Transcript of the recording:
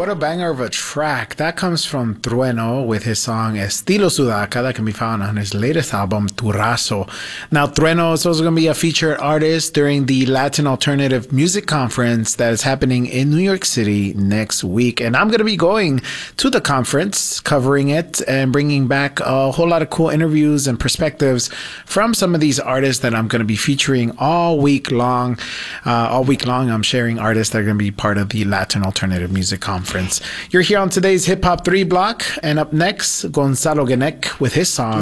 What a banger of a track. That comes from Trueno with his song Estilo Sudaca that can be found on his latest album, Turazo. Now, Trueno is also going to be a featured artist during the Latin Alternative Music Conference that is happening in New York City next week. And I'm going to be going to the conference, covering it, and bringing back a whole lot of cool interviews and perspectives from some of these artists that I'm going to be featuring all week long. I'm sharing artists that are going to be part of the Latin Alternative Music Conference. You're here on today's Hip Hop 3 block, and up next, Gonzalo Genek with his song